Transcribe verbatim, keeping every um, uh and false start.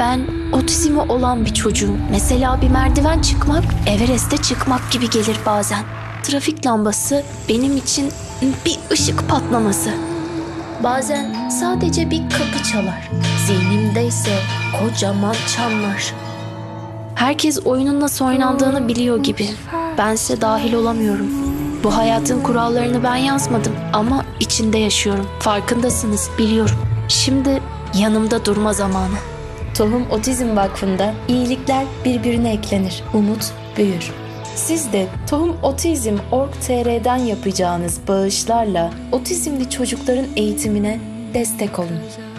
Ben otizmi olan bir çocuğum. Mesela bir merdiven çıkmak, Everest'e çıkmak gibi gelir bazen. Trafik lambası benim için bir ışık patlaması. Bazen sadece bir kapı çalar. Zihnimde ise kocaman çanlar. Herkes oyunun nasıl oynandığını biliyor gibi. Bense dahil olamıyorum. Bu hayatın kurallarını ben yazmadım ama içinde yaşıyorum. Farkındasınız, biliyorum. Şimdi yanımda durma zamanı. Tohum Otizm Vakfı'nda iyilikler birbirine eklenir, umut büyür. Siz de tohum otizm nokta org nokta tr'den yapacağınız bağışlarla otizmli çocukların eğitimine destek olun.